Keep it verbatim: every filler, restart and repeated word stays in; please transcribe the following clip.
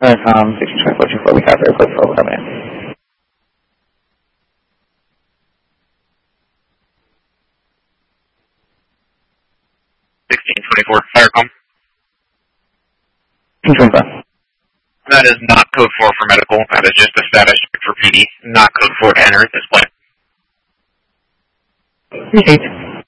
Uh, Tom, sixteen twenty-four two four, we have very quick for coming in. sixteen twenty-four, Firecom. sixteen twenty-five. That is not code four for medical. That is just a status check for P D, not code four to enter at this point. Received.